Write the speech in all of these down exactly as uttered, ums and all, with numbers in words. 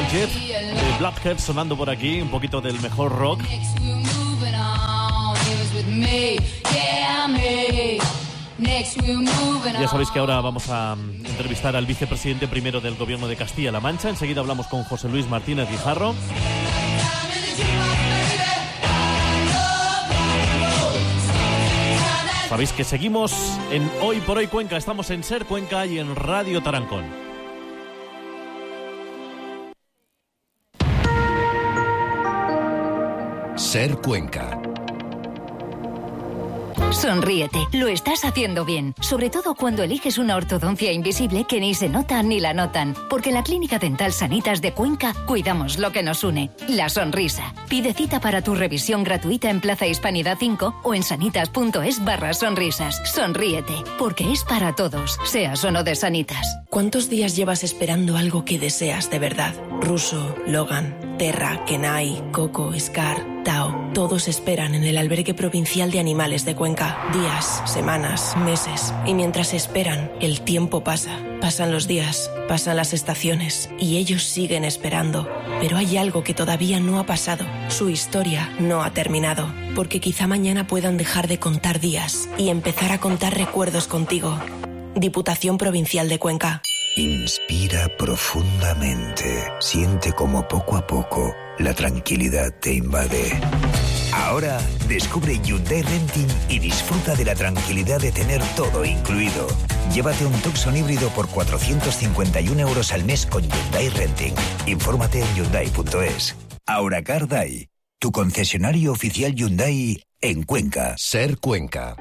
Jet de Blackheart sonando por aquí, un poquito del mejor rock. Ya sabéis que ahora vamos a entrevistar al vicepresidente primero del Gobierno de Castilla-La Mancha. Enseguida hablamos con José Luis Martínez Guijarro. Sabéis que seguimos en Hoy por Hoy Cuenca. Estamos en Ser Cuenca y en Radio Tarancón. Ser Cuenca. Sonríete, lo estás haciendo bien, sobre todo cuando eliges una ortodoncia invisible que ni se nota ni la notan, porque en la Clínica Dental Sanitas de Cuenca cuidamos lo que nos une, la sonrisa. Pide cita para tu revisión gratuita en Plaza Hispanidad cinco o en sanitas.es barra sonrisas. Sonríete, porque es para todos, seas o no de Sanitas. ¿Cuántos días llevas esperando algo que deseas de verdad? Russo, Logan, Terra, Kenai, Coco, Scar, Tao, todos esperan en el Albergue Provincial de Animales de Cuenca. Días, semanas, meses. Y mientras esperan, el tiempo pasa. Pasan los días, pasan las estaciones y ellos siguen esperando. Pero hay algo que todavía no ha pasado. Su historia no ha terminado. Porque quizá mañana puedan dejar de contar días y empezar a contar recuerdos contigo. Diputación Provincial de Cuenca. Inspira profundamente. Siente como poco a poco la tranquilidad te invade. Ahora descubre Hyundai Renting y disfruta de la tranquilidad de tener todo incluido. Llévate un Tucson híbrido por cuatrocientos cincuenta y uno euros al mes con Hyundai Renting. Infórmate en hyundai punto es. Auracar Dai, tu concesionario oficial Hyundai en Cuenca. Ser Cuenca.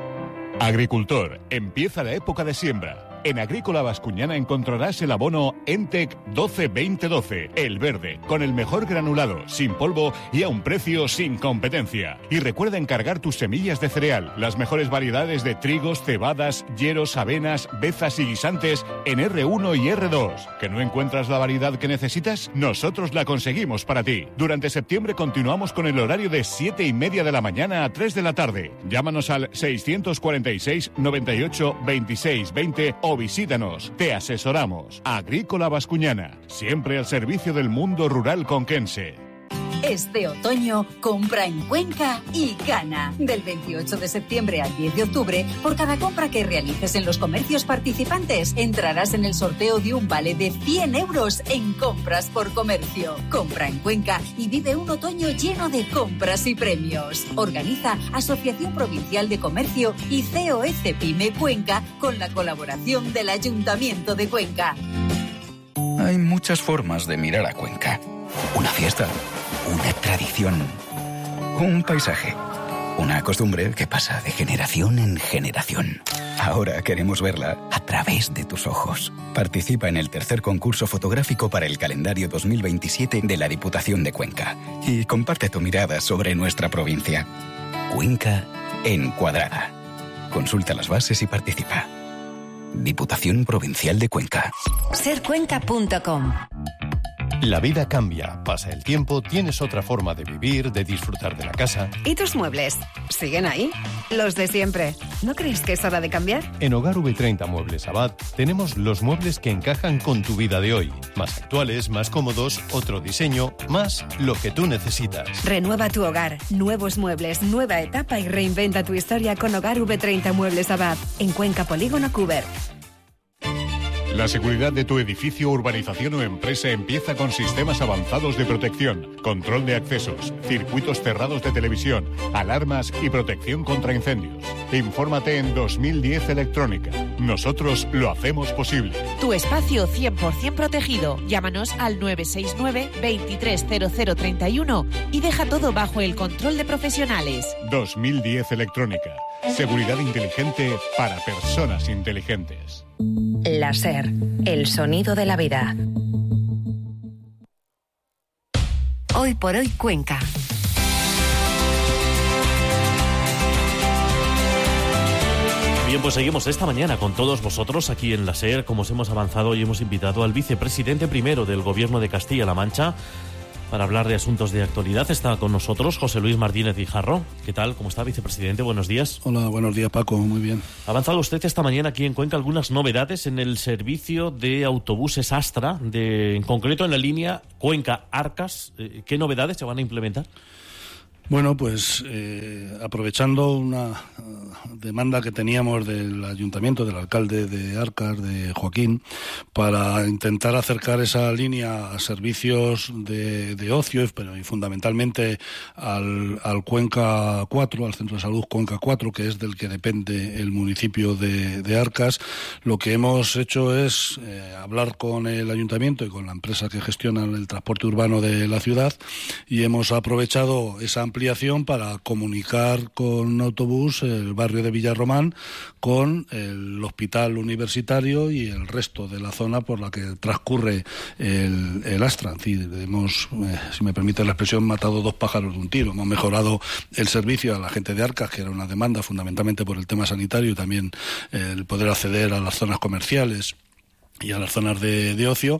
Agricultor, empieza la época de siembra. En Agrícola Bascuñana encontrarás el abono Entec doce veinte doce, el verde, con el mejor granulado, sin polvo y a un precio sin competencia. Y recuerda encargar tus semillas de cereal, las mejores variedades de trigos, cebadas, yeros, avenas, bezas y guisantes en erre uno y erre dos. ¿Que no encuentras la variedad que necesitas? Nosotros la conseguimos para ti. Durante septiembre continuamos con el horario de siete y media de la mañana a tres de la tarde. Llámanos al seiscientos cuarenta y seis, noventa y ocho, veintiséis veinte o visítanos. Te asesoramos. Agrícola Bascuñana, siempre al servicio del mundo rural conquense. Este otoño, compra en Cuenca y gana. Del veintiocho de septiembre al diez de octubre, por cada compra que realices en los comercios participantes, entrarás en el sorteo de un vale de cien euros en compras por comercio. Compra en Cuenca y vive un otoño lleno de compras y premios. Organiza Asociación Provincial de Comercio y C O E Pyme Cuenca con la colaboración del Ayuntamiento de Cuenca. Hay muchas formas de mirar a Cuenca. Una fiesta, una tradición, un paisaje, una costumbre que pasa de generación en generación. Ahora queremos verla a través de tus ojos. Participa en el tercer concurso fotográfico para el calendario dos mil veintisiete de la Diputación de Cuenca y comparte tu mirada sobre nuestra provincia. Cuenca encuadrada. Consulta las bases y participa. Diputación Provincial de Cuenca. ser cuenca punto com. La vida cambia, pasa el tiempo, tienes otra forma de vivir, de disfrutar de la casa. ¿Y tus muebles? ¿Siguen ahí? Los de siempre. ¿No crees que es hora de cambiar? En Hogar ve treinta Muebles Abad tenemos los muebles que encajan con tu vida de hoy. Más actuales, más cómodos, otro diseño, más lo que tú necesitas. Renueva tu hogar, nuevos muebles, nueva etapa y reinventa tu historia con Hogar ve treinta Muebles Abad. En Cuenca, Polígono Cuber. La seguridad de tu edificio, urbanización o empresa empieza con sistemas avanzados de protección, control de accesos, circuitos cerrados de televisión, alarmas y protección contra incendios. Infórmate en dos mil diez Electrónica. Nosotros lo hacemos posible. Tu espacio cien por ciento protegido. Llámanos al nueve seis nueve, veintitrés cero cero treinta y uno y deja todo bajo el control de profesionales. dos mil diez Electrónica. Seguridad inteligente para personas inteligentes. La SER, el sonido de la vida. Hoy por Hoy Cuenca. Bien, pues seguimos esta mañana con todos vosotros aquí en la SER. Como os hemos avanzado, hoy hemos invitado al vicepresidente primero del Gobierno de Castilla-La Mancha, Para hablar de asuntos de actualidad está con nosotros José Luis Martínez Guijarro. ¿Qué tal? ¿Cómo está, vicepresidente? Buenos días. Hola, buenos días, Paco. Muy bien. Ha avanzado usted esta mañana aquí en Cuenca algunas novedades en el servicio de autobuses Astra, de, en concreto en la línea Cuenca-Arcas. ¿Qué novedades se van a implementar? Bueno, pues eh, aprovechando una uh, demanda que teníamos del ayuntamiento, del alcalde de Arcas, de Joaquín, para intentar acercar esa línea a servicios de, de ocio, pero y fundamentalmente al, al Cuenca cuatro, al Centro de Salud Cuenca cuatro, que es del que depende el municipio de, de Arcas, lo que hemos hecho es eh, hablar con el ayuntamiento y con la empresa que gestiona el transporte urbano de la ciudad, y hemos aprovechado esa ampliación para comunicar con un autobús el barrio de Villarromán con el hospital universitario y el resto de la zona por la que transcurre el, el Astra. Es decir, hemos, eh, si me permite la expresión, matado dos pájaros de un tiro. Hemos mejorado el servicio a la gente de Arcas, que era una demanda fundamentalmente por el tema sanitario, y también eh, el poder acceder a las zonas comerciales y a las zonas de, de ocio,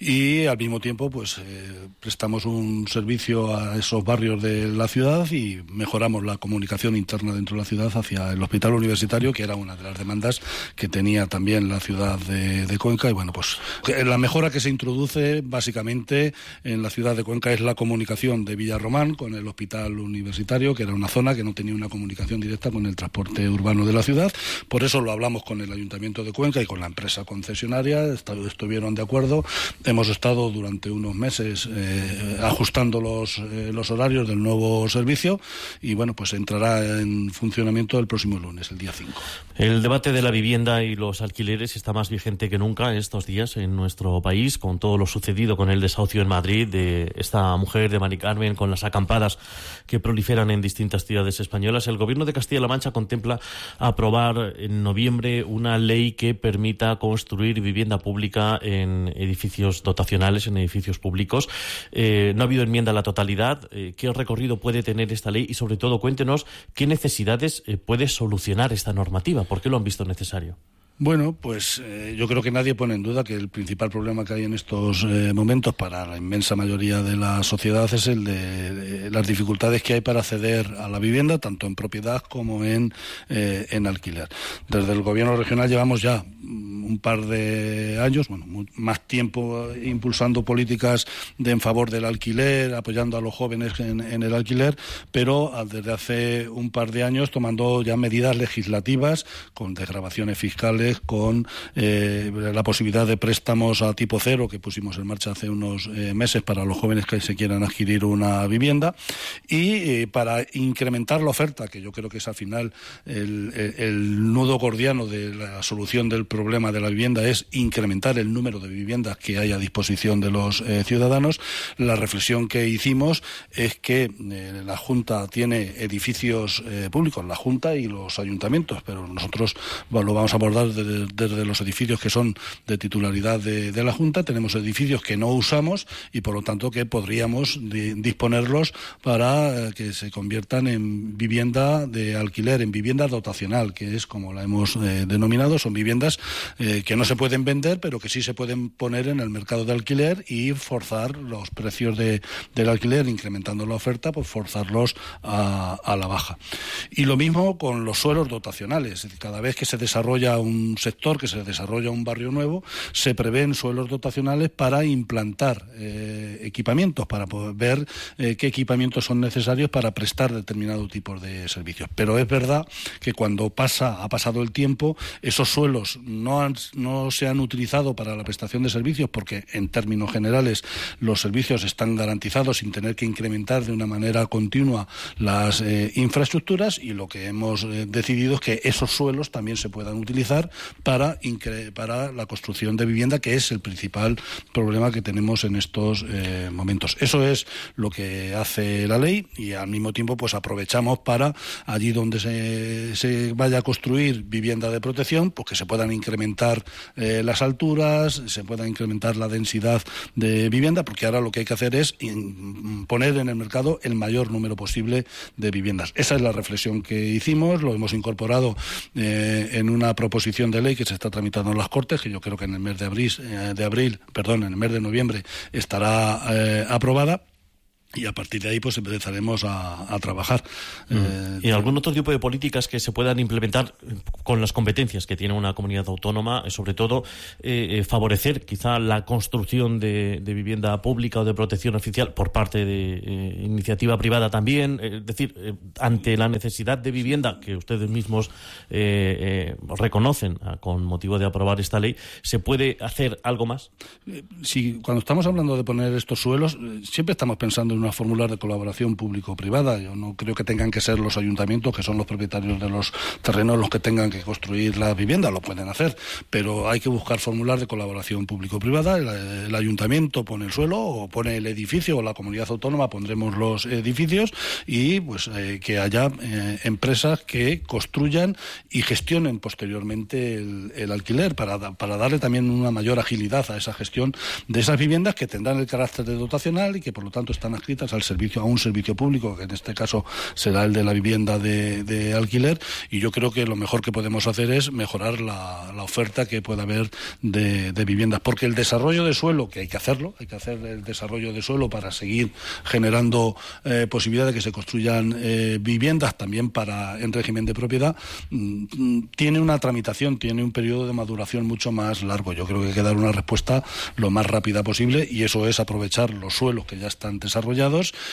y al mismo tiempo pues eh, prestamos un servicio a esos barrios de la ciudad y mejoramos la comunicación interna dentro de la ciudad hacia el hospital universitario, que era una de las demandas que tenía también la ciudad de, de Cuenca. Y bueno, pues la mejora que se introduce básicamente en la ciudad de Cuenca es la comunicación de Villarromán con el hospital universitario, que era una zona que no tenía una comunicación directa con el transporte urbano de la ciudad. Por eso lo hablamos con el ayuntamiento de Cuenca y con la empresa concesionaria. Estuvieron de acuerdo. Hemos estado durante unos meses eh, ajustando los, eh, los horarios del nuevo servicio, y bueno, pues entrará en funcionamiento el próximo lunes, el día cinco. El debate de la vivienda y los alquileres está más vigente que nunca estos días en nuestro país, con todo lo sucedido con el desahucio en Madrid de esta mujer, de Mari Carmen, con las acampadas que proliferan en distintas ciudades españolas. El Gobierno de Castilla-La Mancha contempla aprobar en noviembre una ley que permita construir vivienda pública en edificios dotacionales, en edificios públicos. Eh, no ha habido enmienda a la totalidad. Eh, ¿Qué recorrido puede tener esta ley? Y sobre todo, cuéntenos qué necesidades eh, puede solucionar esta normativa. ¿Por qué lo han visto necesario? Bueno, pues eh, yo creo que nadie pone en duda que el principal problema que hay en estos eh, momentos para la inmensa mayoría de la sociedad es el de, de las dificultades que hay para acceder a la vivienda, tanto en propiedad como en, eh, en alquiler. Desde el Gobierno regional llevamos ya un par de años, bueno, más tiempo impulsando políticas de en favor del alquiler, apoyando a los jóvenes en, en el alquiler, pero desde hace un par de años tomando ya medidas legislativas con desgravaciones fiscales, con eh, la posibilidad de préstamos a tipo cero que pusimos en marcha hace unos eh, meses para los jóvenes que se quieran adquirir una vivienda, y eh, para incrementar la oferta, que yo creo que es al final el, el, el nudo gordiano de la solución del problema de la vivienda, es incrementar el número de viviendas que hay a disposición de los eh, ciudadanos. La reflexión que hicimos es que eh, la Junta tiene edificios eh, públicos, la Junta y los ayuntamientos, pero nosotros bueno, lo vamos a abordar desde, desde los edificios que son de titularidad de, de la Junta. Tenemos edificios que no usamos y por lo tanto que podríamos di, disponerlos para eh, que se conviertan en vivienda de alquiler, en vivienda dotacional, que es como la hemos eh, denominado. Son viviendas eh, que no se pueden vender, pero que sí se pueden poner en el mercado de alquiler y forzar los precios de, del alquiler, incrementando la oferta, pues forzarlos a, a la baja. Y lo mismo con los suelos dotacionales. Es decir, cada vez que se desarrolla un sector, que se desarrolla un barrio nuevo, se prevén suelos dotacionales para implantar eh, equipamientos, para poder ver eh, qué equipamientos son necesarios para prestar determinados tipos de servicios. Pero es verdad que cuando pasa, ha pasado el tiempo, esos suelos no han, no se han utilizado para la prestación de servicios, porque en términos generales los servicios están garantizados sin tener que incrementar de una manera continua las eh, infraestructuras, y lo que hemos eh, decidido es que esos suelos también se puedan utilizar para, incre- para la construcción de vivienda, que es el principal problema que tenemos en estos eh, momentos. Eso es lo que hace la ley, y al mismo tiempo pues aprovechamos para allí donde se, se vaya a construir vivienda de protección, pues que se puedan incrementar eh, las alturas, se pueda incrementar la densidad de vivienda, porque ahora lo que hay que hacer es in, poner en el mercado el mayor número posible de viviendas. Esa es la reflexión que hicimos, lo hemos incorporado eh, en una proposición de ley que se está tramitando en las Cortes, que yo creo que en el mes de abril, eh, de abril, perdón, en el mes de noviembre estará eh, aprobada. y a partir de ahí pues empezaremos a, a trabajar. Mm. Eh, ¿Y algún otro tipo de políticas que se puedan implementar con las competencias que tiene una comunidad autónoma, sobre todo eh, favorecer quizá la construcción de, de vivienda pública o de protección oficial por parte de eh, iniciativa privada también? Es eh, decir, eh, ante la necesidad de vivienda que ustedes mismos eh, eh, reconocen eh, con motivo de aprobar esta ley, ¿se puede hacer algo más? Sí, cuando estamos hablando de poner estos suelos, siempre estamos pensando en una fórmula de colaboración público-privada. Yo no creo que tengan que ser los ayuntamientos, que son los propietarios de los terrenos, los que tengan que construir la vivienda. Lo pueden hacer, pero hay que buscar fórmulas de colaboración público-privada. El, el ayuntamiento pone el suelo o pone el edificio, o la comunidad autónoma pondremos los edificios, y pues eh, que haya eh, empresas que construyan y gestionen posteriormente el, el alquiler para, para darle también una mayor agilidad a esa gestión de esas viviendas, que tendrán el carácter de dotacional y que por lo tanto están adscritas al servicio, a un servicio público, que en este caso será el de la vivienda de, de alquiler. Y yo creo que lo mejor que podemos hacer es mejorar la, la oferta que pueda haber de, de viviendas, porque el desarrollo de suelo, que hay que hacerlo, hay que hacer el desarrollo de suelo para seguir generando eh, posibilidad de que se construyan eh, viviendas también para en régimen de propiedad, mm, tiene una tramitación, tiene un periodo de maduración mucho más largo. Yo creo que hay que dar una respuesta lo más rápida posible, y eso es aprovechar los suelos que ya están desarrollados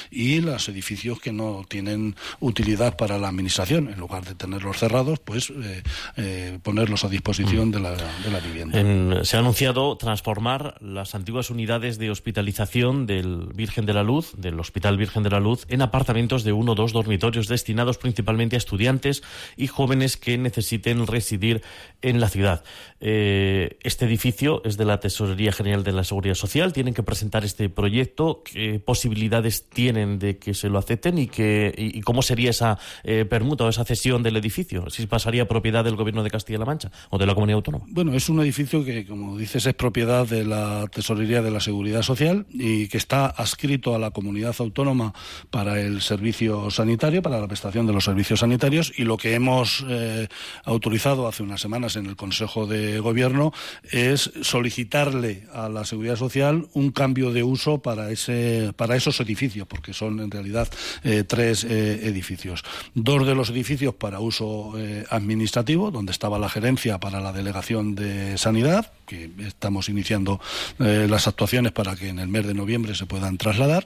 y los edificios que no tienen utilidad para la administración. En lugar de tenerlos cerrados, pues eh, eh, ponerlos a disposición de la, de la vivienda. En, se ha anunciado transformar las antiguas unidades de hospitalización del Virgen de la Luz, del Hospital Virgen de la Luz, en apartamentos de uno o dos dormitorios destinados principalmente a estudiantes y jóvenes que necesiten residir en la ciudad. Eh, este edificio es de la Tesorería General de la Seguridad Social. Tienen que presentar este proyecto. ¿Qué posibilidades tienen de que se lo acepten y que y, y cómo sería esa eh, permuta o esa cesión del edificio? ¿Si pasaría a propiedad del Gobierno de Castilla-La Mancha o de la Comunidad Autónoma? Bueno, es un edificio que, como dices, es propiedad de la Tesorería de la Seguridad Social y que está adscrito a la Comunidad Autónoma para el servicio sanitario, para la prestación de los servicios sanitarios, y lo que hemos eh, autorizado hace unas semanas en el Consejo de Gobierno es solicitarle a la Seguridad Social un cambio de uso para ese para esos edificios, porque son en realidad eh, tres eh, edificios. Dos de los edificios para uso eh, administrativo, donde estaba la gerencia para la delegación de sanidad, que estamos iniciando eh, las actuaciones para que en el mes de noviembre se puedan trasladar,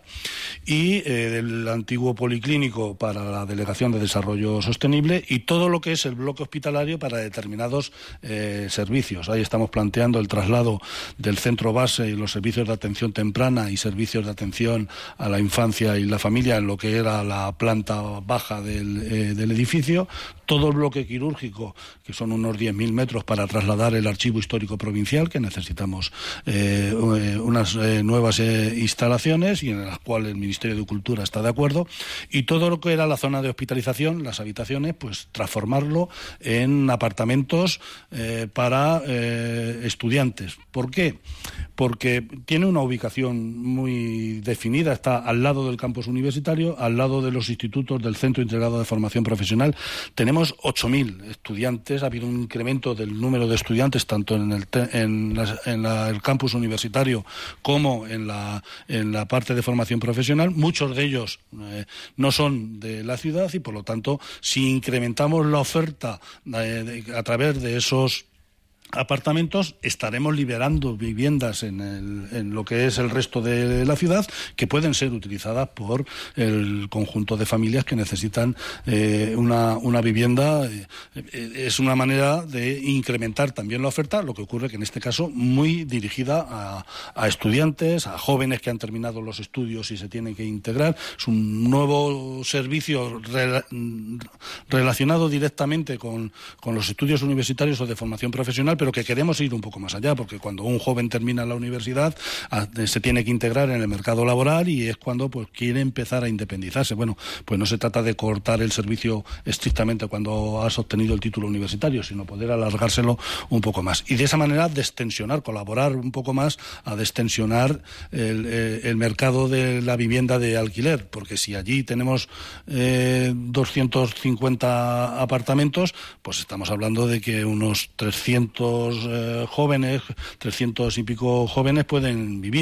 y eh, el antiguo policlínico para la delegación de desarrollo sostenible, y todo lo que es el bloque hospitalario para determinados eh, servicios. Ahí estamos planteando el traslado del centro base y los servicios de atención temprana y servicios de atención a la infancia y la familia en lo que era la planta baja del, eh, del edificio, todo el bloque quirúrgico, que son unos diez mil metros para trasladar el archivo histórico provincial, que necesitamos eh, unas eh, nuevas eh, instalaciones y en las cuales el Ministerio de Cultura está de acuerdo, y todo lo que era la zona de hospitalización, las habitaciones, pues transformarlo en apartamentos eh, para eh, estudiantes. ¿Por qué? Porque tiene una ubicación muy definida, está al lado del campus universitario, al lado de los institutos del Centro Integrado de Formación Profesional. Tenemos ocho mil estudiantes, ha habido un incremento del número de estudiantes tanto en el, en la, en la, el campus universitario como en la, en la parte de formación profesional. Muchos de ellos eh, no son de la ciudad y, por lo tanto, si incrementamos la oferta eh, de, a través de esos apartamentos, estaremos liberando viviendas en, el, en lo que es el resto de la ciudad, que pueden ser utilizadas por el conjunto de familias que necesitan eh, una, una vivienda. Eh, es una manera de incrementar también la oferta, lo que ocurre que en este caso muy dirigida a, a estudiantes, a jóvenes que han terminado los estudios y se tienen que integrar. Es un nuevo servicio re, relacionado directamente con, con los estudios universitarios o de formación profesional, pero que queremos ir un poco más allá, porque cuando un joven termina la universidad se tiene que integrar en el mercado laboral y es cuando pues quiere empezar a independizarse. Bueno, pues no se trata de cortar el servicio estrictamente cuando has obtenido el título universitario, sino poder alargárselo un poco más. Y de esa manera destensionar, colaborar un poco más a destensionar el, el mercado de la vivienda de alquiler, porque si allí tenemos eh, doscientos cincuenta apartamentos, pues estamos hablando de que unos trescientos eh, jóvenes, trescientos y pico jóvenes pueden vivir.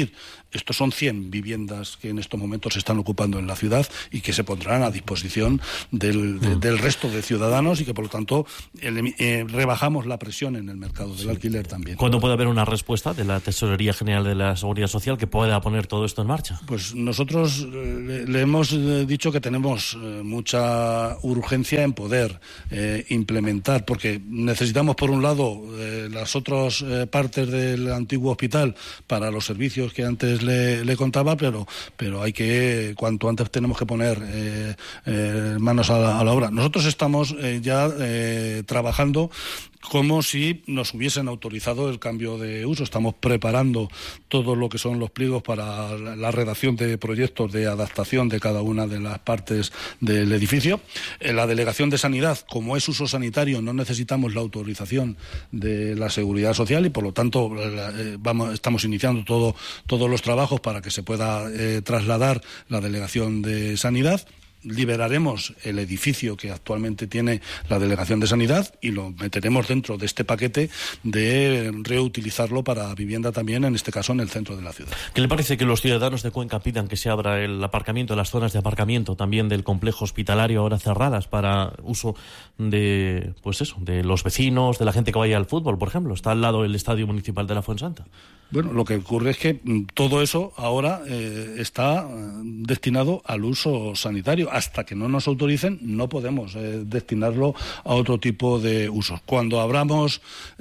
Estos son cien viviendas que en estos momentos se están ocupando en la ciudad y que se pondrán a disposición del, de, del resto de ciudadanos y que, por lo tanto, el, eh, rebajamos la presión en el mercado del sí. alquiler también. ¿Cuándo puede haber una respuesta de la Tesorería General de la Seguridad Social que pueda poner todo esto en marcha? Pues nosotros le, le hemos dicho que tenemos eh, mucha urgencia en poder eh, implementar, porque necesitamos, por un lado, eh, las otras eh, partes del antiguo hospital para los servicios que antes le, le contaba, pero, pero hay que, cuanto antes tenemos que poner eh, eh, manos a la, a la obra. Nosotros estamos eh, ya eh, trabajando como si nos hubiesen autorizado el cambio de uso. Estamos preparando todo lo que son los pliegos para la redacción de proyectos de adaptación de cada una de las partes del edificio. En la Delegación de Sanidad, como es uso sanitario, no necesitamos la autorización de la Seguridad Social y, por lo tanto, eh, vamos, estamos iniciando todo, todos los trabajos para que se pueda eh, trasladar la Delegación de Sanidad. Liberaremos el edificio que actualmente tiene la Delegación de Sanidad y lo meteremos dentro de este paquete de reutilizarlo para vivienda también, en este caso en el centro de la ciudad. ¿Qué le parece que los ciudadanos de Cuenca pidan que se abra el aparcamiento, las zonas de aparcamiento también del complejo hospitalario ahora cerradas para uso de, pues eso, de los vecinos, de la gente que vaya al fútbol, por ejemplo? Está al lado el Estadio Municipal de la Fuensanta. Bueno, lo que ocurre es que todo eso ahora eh, está destinado al uso sanitario. Hasta que no nos autoricen, no podemos eh, destinarlo a otro tipo de usos. Cuando abramos,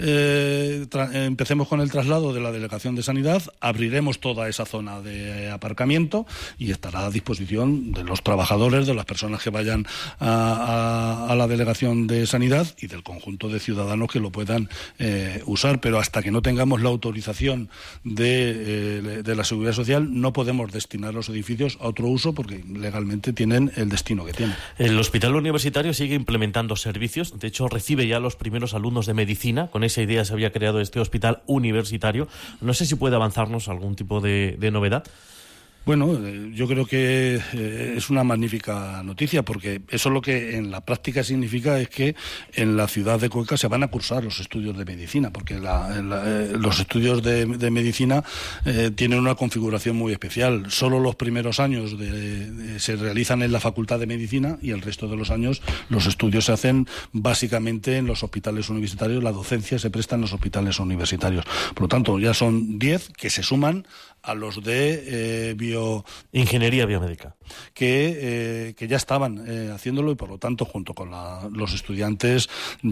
eh, tra- empecemos con el traslado de la Delegación de Sanidad, abriremos toda esa zona de aparcamiento y estará a disposición de los trabajadores, de las personas que vayan a, a, a la Delegación de Sanidad y del conjunto de ciudadanos que lo puedan eh, usar. Pero hasta que no tengamos la autorización de, eh, de la Seguridad Social, no podemos destinar los edificios a otro uso porque legalmente tienen el destino que tiene. El Hospital Universitario sigue implementando servicios. De hecho, recibe ya los primeros alumnos de medicina. Con esa idea se había creado este Hospital Universitario. No sé si puede avanzarnos algún tipo de, de novedad. Bueno, eh, yo creo que eh, es una magnífica noticia, porque eso lo que en la práctica significa es que en la ciudad de Cuenca se van a cursar los estudios de medicina, porque la, la, eh, los estudios de, de medicina eh, tienen una configuración muy especial. Solo los primeros años de, de, se realizan en la Facultad de Medicina y el resto de los años los estudios se hacen básicamente en los hospitales universitarios. La docencia se presta en los hospitales universitarios. Por lo tanto, ya son diez que se suman a los de eh, bio... Ingeniería biomédica. Que, eh, que ya estaban eh, haciéndolo y, por lo tanto, junto con la, los estudiantes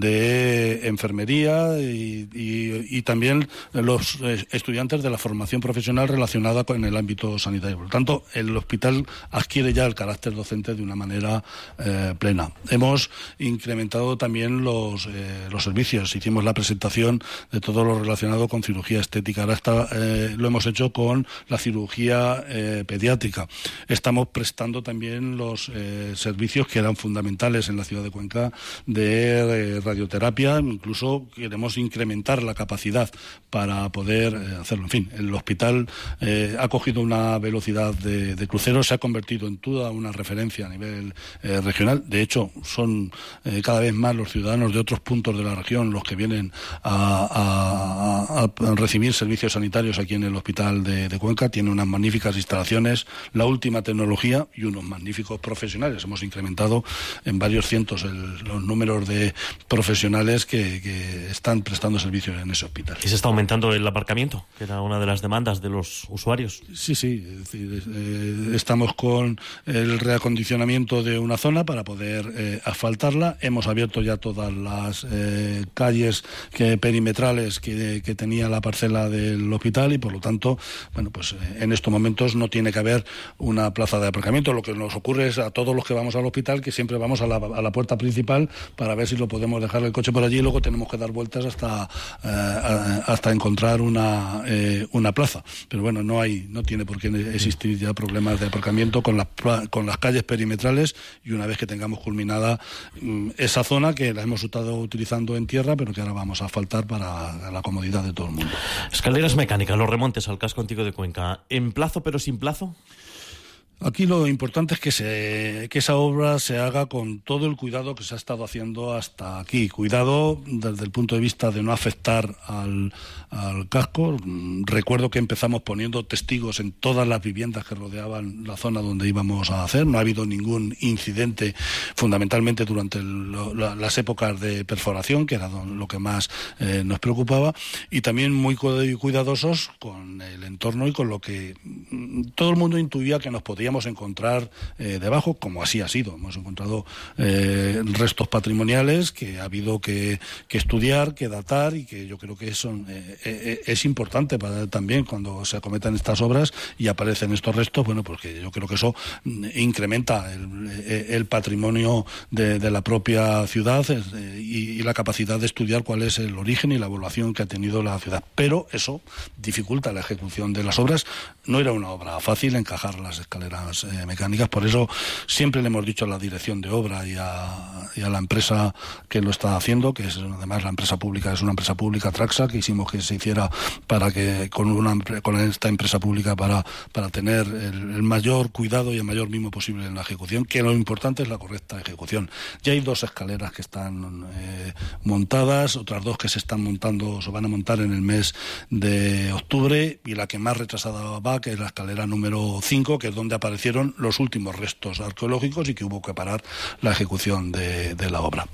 de enfermería y, y, y también los eh, estudiantes de la formación profesional relacionada con el ámbito sanitario. Por lo tanto, el hospital adquiere ya el carácter docente de una manera eh, plena. Hemos incrementado también los, eh, los servicios. Hicimos la presentación de todo lo relacionado con cirugía estética. Ahora está, eh, lo hemos hecho con la cirugía eh, pediátrica. Estamos prestando también los eh, servicios que eran fundamentales en la ciudad de Cuenca de eh, radioterapia. Incluso queremos incrementar la capacidad para poder eh, hacerlo. En fin, el hospital eh, ha cogido una velocidad de, de crucero, se ha convertido en toda una referencia a nivel eh, regional. De hecho, son eh, cada vez más los ciudadanos de otros puntos de la región los que vienen a, a, a recibir servicios sanitarios aquí en el hospital de de Cuenca. Tiene unas magníficas instalaciones, la última tecnología y unos magníficos profesionales. Hemos incrementado en varios cientos el, los números de profesionales que, que están prestando servicios en ese hospital. ¿Y se está aumentando el aparcamiento, que era una de las demandas de los usuarios? Sí, sí. Es decir, eh, estamos con el reacondicionamiento de una zona para poder eh, asfaltarla. Hemos abierto ya todas las eh, calles que, perimetrales que, que tenía la parcela del hospital y, por lo tanto, bueno, pues en estos momentos no tiene que haber una plaza de aparcamiento. Lo que nos ocurre es a todos los que vamos al hospital que siempre vamos a la, a la puerta principal para ver si lo podemos dejar el coche por allí y luego tenemos que dar vueltas hasta eh, hasta encontrar una eh, una plaza. Pero bueno, no hay no tiene por qué existir ya problemas de aparcamiento con las con las calles perimetrales, y una vez que tengamos culminada mm, esa zona que la hemos estado utilizando en tierra, pero que ahora vamos a asfaltar para la comodidad de todo el mundo. Escaleras mecánicas, los remontes al casco antiguo de Cuenca, ¿en plazo pero sin plazo? Aquí lo importante es que, se, que esa obra se haga con todo el cuidado que se ha estado haciendo hasta aquí. Cuidado desde el punto de vista de no afectar al, al casco. Recuerdo que empezamos poniendo testigos en todas las viviendas que rodeaban la zona donde íbamos a hacer. No ha habido ningún incidente, fundamentalmente durante el, la, las épocas de perforación, que era lo que más eh, nos preocupaba, y también muy cuidadosos con el entorno y con lo que todo el mundo intuía que nos podía encontrar eh, debajo, como así ha sido. Hemos encontrado eh, restos patrimoniales que ha habido que, que estudiar, que datar, y que yo creo que son, eh, eh, es importante para también cuando se acometan estas obras y aparecen estos restos, bueno, porque yo creo que eso incrementa el, el patrimonio de, de la propia ciudad eh, y, y la capacidad de estudiar cuál es el origen y la evolución que ha tenido la ciudad. Pero eso dificulta la ejecución de las obras. No era una obra fácil encajar las escaleras Eh, mecánicas, por eso siempre le hemos dicho a la dirección de obra y a, y a la empresa que lo está haciendo, que es además la empresa pública, es una empresa pública, Traxa, que hicimos que se hiciera para que con una con esta empresa pública para, para tener el, el mayor cuidado y el mayor mimo posible en la ejecución, que lo importante es la correcta ejecución. Ya hay dos escaleras que están eh, montadas, otras dos que se están montando, se van a montar en el mes de octubre, y la que más retrasada va, que es la escalera número cinco, que es donde aparece aparecieron los últimos restos arqueológicos y que hubo que parar la ejecución de, de la obra.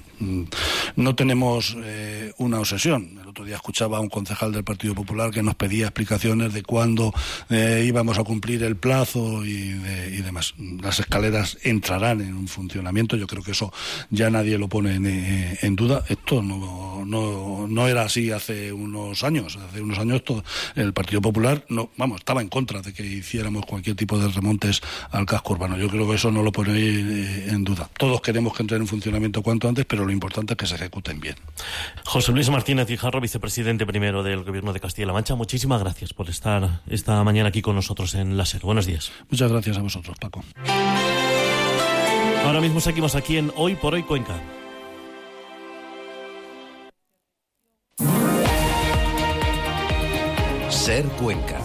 No tenemos eh, una obsesión. El otro día escuchaba a un concejal del Partido Popular que nos pedía explicaciones de cuándo eh, íbamos a cumplir el plazo y, de, y demás. Las escaleras entrarán en un funcionamiento. Yo creo que eso ya nadie lo pone en, en duda. Esto no, no, no era así hace unos años. Hace unos años todo, el Partido Popular no, vamos, estaba en contra de que hiciéramos cualquier tipo de remontes al casco urbano. Yo creo que eso no lo pone eh, en duda. Todos queremos que entre en funcionamiento cuanto antes, pero lo importante es que se ejecuten bien. José Luis Martínez Guijarro, vicepresidente primero del Gobierno de Castilla-La Mancha, muchísimas gracias por estar esta mañana aquí con nosotros en la SER. Buenos días. Muchas gracias a vosotros, Paco. Ahora mismo seguimos aquí en Hoy por Hoy Cuenca. SER Cuenca.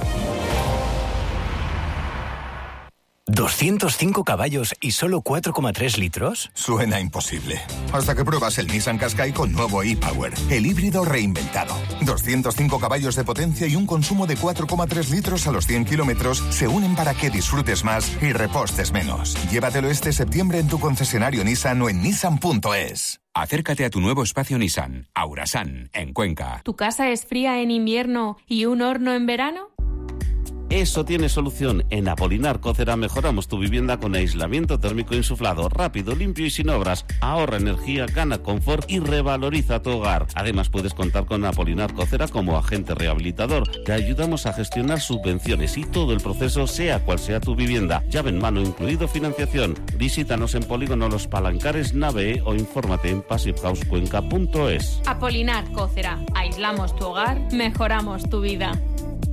¿doscientos cinco caballos y solo cuatro coma tres litros? Suena imposible. Hasta que pruebas el Nissan Qashqai con nuevo e-Power, el híbrido reinventado. doscientos cinco caballos de potencia y un consumo de cuatro coma tres litros a los cien kilómetros se unen para que disfrutes más y repostes menos. Llévatelo este septiembre en tu concesionario Nissan o en nissan punto es. Acércate a tu nuevo espacio Nissan, Aurasan, en Cuenca. ¿Tu casa es fría en invierno y un horno en verano? Eso tiene solución. En Apolinar Cocera mejoramos tu vivienda con aislamiento térmico insuflado, rápido, limpio y sin obras. Ahorra energía, gana confort y revaloriza tu hogar. Además puedes contar con Apolinar Cocera como agente rehabilitador. Te ayudamos a gestionar subvenciones y todo el proceso, sea cual sea tu vivienda. Llave en mano incluido financiación. Visítanos en Polígono Los Palancares, Nave E o infórmate en passivehousecuenca punto es. Apolinar Cocera. Aislamos tu hogar, mejoramos tu vida.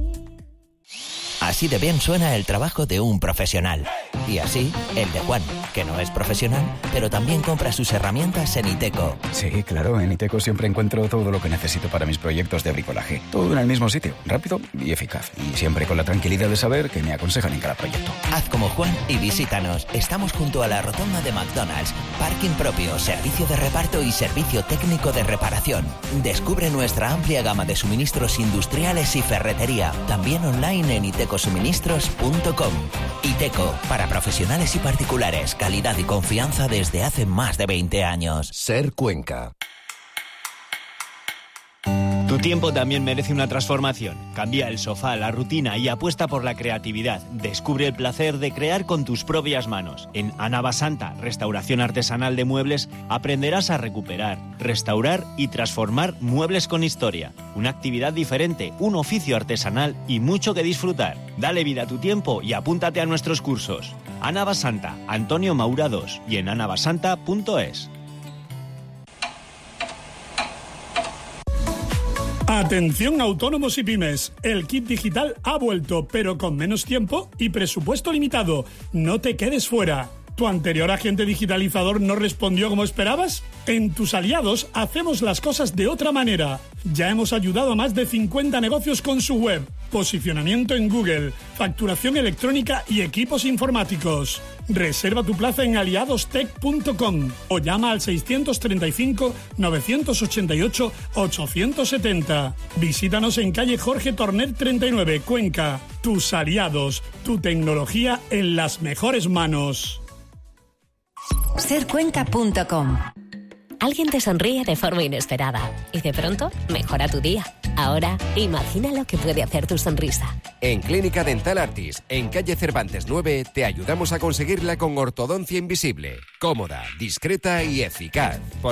Así de bien suena el trabajo de un profesional. Y así, el de Juan, que no es profesional, pero también compra sus herramientas en Iteco. Sí, claro, en Iteco siempre encuentro todo lo que necesito para mis proyectos de bricolaje. Todo en el mismo sitio, rápido y eficaz. Y siempre con la tranquilidad de saber que me aconsejan en cada proyecto. Haz como Juan y visítanos. Estamos junto a la rotonda de McDonald's. Parking propio, servicio de reparto y servicio técnico de reparación. Descubre nuestra amplia gama de suministros industriales y ferretería. También online en iteco suministros punto com. Iteco, para profesionales y particulares, calidad y confianza desde hace más de veinte años. SER Cuenca. Tu tiempo también merece una transformación. Cambia el sofá, la rutina y apuesta por la creatividad. Descubre el placer de crear con tus propias manos. En Anabasanta, restauración artesanal de muebles, aprenderás a recuperar, restaurar y transformar muebles con historia. Una actividad diferente, un oficio artesanal y mucho que disfrutar. Dale vida a tu tiempo y apúntate a nuestros cursos. Anabasanta, Antonio Maura dos y en anabasanta punto es. Atención autónomos y pymes, el kit digital ha vuelto, pero con menos tiempo y presupuesto limitado. No te quedes fuera. ¿Tu anterior agente digitalizador no respondió como esperabas? En Tus Aliados hacemos las cosas de otra manera. Ya hemos ayudado a más de cincuenta negocios con su web, posicionamiento en Google, facturación electrónica y equipos informáticos. Reserva tu plaza en aliados tech punto com o llama al seiscientos treinta y cinco, novecientos ochenta y ocho, ochocientos setenta. Visítanos en calle Jorge Torner treinta y nueve, Cuenca. Tus aliados, tu tecnología en las mejores manos. ser cuenca punto com. Alguien te sonríe de forma inesperada y de pronto mejora tu día. Ahora, imagina lo que puede hacer tu sonrisa. En Clínica Dental Artis, en calle Cervantes nueve, te ayudamos a conseguirla con ortodoncia invisible, cómoda, discreta y eficaz.